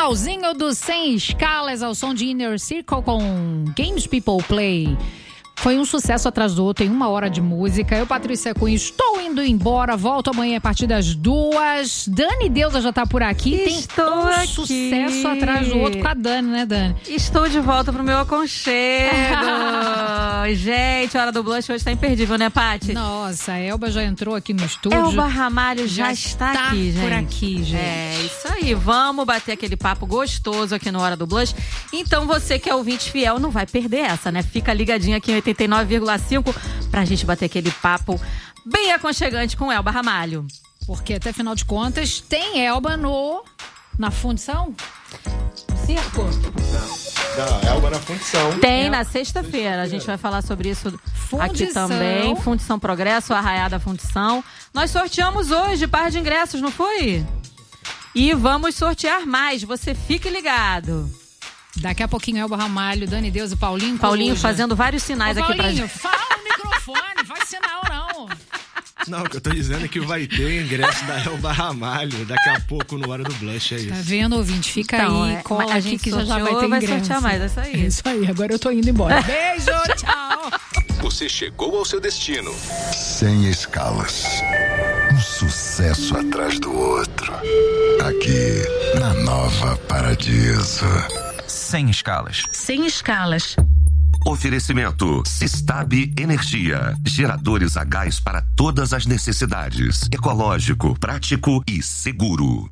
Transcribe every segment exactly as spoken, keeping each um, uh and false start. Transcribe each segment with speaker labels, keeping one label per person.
Speaker 1: Finalzinho do Sem Escalas ao som de Inner Circle com Games People Play. Foi um sucesso atrás do outro, em uma hora de música. Eu, Patrícia Cunha, estou indo embora. Volto amanhã a partir das duas. Dani Deusa já tá por aqui.
Speaker 2: Estou
Speaker 1: Tem um
Speaker 2: aqui.
Speaker 1: sucesso atrás do outro com a Dani, né, Dani?
Speaker 2: Estou de volta pro meu aconchego. Gente, a Hora do Blush hoje tá imperdível, né, Paty?
Speaker 1: Nossa, a Elba já entrou aqui no estúdio.
Speaker 2: Elba Ramalho já, já está, está aqui, gente.
Speaker 1: por aqui, gente.
Speaker 2: É, isso aí. Vamos bater aquele papo gostoso aqui no Hora do Blush. Então, você que é ouvinte fiel, não vai perder essa, né? Fica ligadinho aqui em oitenta e nove vírgula cinco pra gente bater aquele papo bem aconchegante com Elba Ramalho.
Speaker 1: Porque, até final de contas, tem Elba no... na fundição? Circo?
Speaker 3: Não, Elba na fundição.
Speaker 2: Tem na sexta-feira. A gente vai falar sobre isso fundição. Aqui também. Fundição Progresso, Arraiada Fundição. Nós sorteamos hoje par de ingressos, não foi? E vamos sortear mais. Você fique ligado.
Speaker 1: Daqui a pouquinho, Elba Ramalho, Dani Deus e Paulinho.
Speaker 2: Paulinho
Speaker 1: Coruja.
Speaker 2: fazendo vários sinais. Ô, aqui
Speaker 1: Paulinho,
Speaker 2: pra gente.
Speaker 1: fala no microfone, faz sinal não.
Speaker 3: Não, o que eu tô dizendo é que vai ter ingresso da Elba Ramalho daqui a pouco no Hora do Blush, é isso.
Speaker 1: Tá vendo, ouvinte? Fica
Speaker 2: então,
Speaker 1: aí,
Speaker 2: é,
Speaker 1: cola
Speaker 2: a
Speaker 1: aqui
Speaker 2: gente
Speaker 1: que já já vai ter
Speaker 2: vai
Speaker 1: ingresso.
Speaker 2: sortear mais, é isso aí.
Speaker 1: É isso aí, agora eu tô indo embora. Beijo, tchau.
Speaker 4: Você chegou ao seu destino.
Speaker 5: Sem escalas. Um sucesso atrás do outro. Aqui, na Nova Paradiso.
Speaker 4: Sem escalas.
Speaker 6: Sem escalas.
Speaker 4: Oferecimento Sistab Energia. Geradores a gás para todas as necessidades. Ecológico, prático e seguro.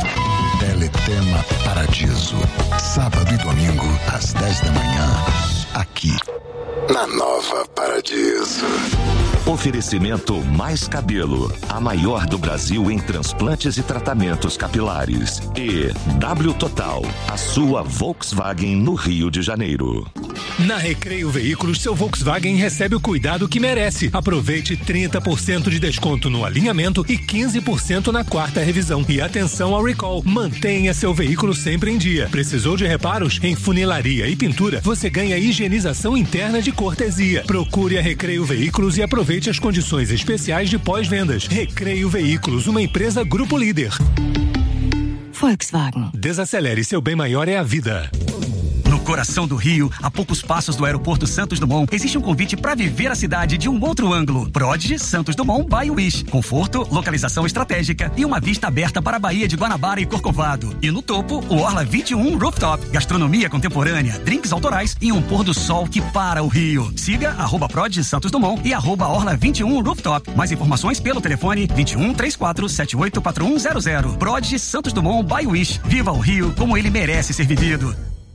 Speaker 5: Teletema Paradiso. Sábado e domingo, às dez da manhã. Aqui, na Nova Paradiso.
Speaker 4: Oferecimento Mais Cabelo, a maior do Brasil em transplantes e tratamentos capilares. E W Total, a sua Volkswagen no Rio de Janeiro.
Speaker 7: Na Recreio Veículos, seu Volkswagen recebe o cuidado que merece. Aproveite trinta por cento de desconto no alinhamento e quinze por cento na quarta revisão. E atenção ao recall, mantenha seu veículo sempre em dia. Precisou de reparos? Em funilaria e pintura, você ganha higienização interna de cortesia. Procure a Recreio Veículos e aproveite as condições especiais de pós-vendas. Recreio Veículos, uma empresa Grupo Líder.
Speaker 6: Volkswagen.
Speaker 7: Desacelere, seu bem maior é a vida.
Speaker 8: No coração do Rio, a poucos passos do aeroporto Santos Dumont, existe um convite para viver a cidade de um outro ângulo. Prodigy Santos Dumont by Wish. Conforto, localização estratégica e uma vista aberta para a Baía de Guanabara e Corcovado. E no topo, o Orla vinte e um Rooftop. Gastronomia contemporânea, drinks autorais e um pôr do sol que para o Rio. Siga arroba Prodigy Santos Dumont e arroba Orla vinte e um Rooftop. Mais informações pelo telefone vinte e um, trinta e quatro, setenta e oito, quatro um zero zero. Prodigy Santos Dumont by Wish. Viva o Rio como ele merece ser vivido.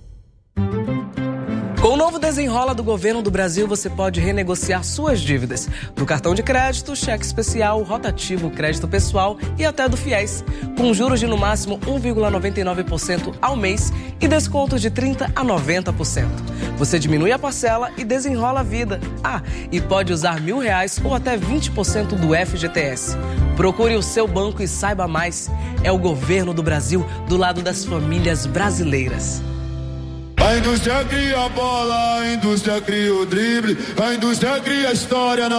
Speaker 9: Com o novo Desenrola do Governo do Brasil, você pode renegociar suas dívidas do cartão de crédito, cheque especial, rotativo, crédito pessoal e até do FIES, com juros de no máximo um vírgula noventa e nove por cento ao mês e descontos de trinta por cento a noventa por cento. Você diminui a parcela e desenrola a vida. Ah, e pode usar mil reais ou até vinte por cento do F G T S. Procure o seu banco e saiba mais. É o Governo do Brasil do lado das famílias brasileiras.
Speaker 10: A indústria cria a bola, a indústria cria o drible, a indústria cria a história.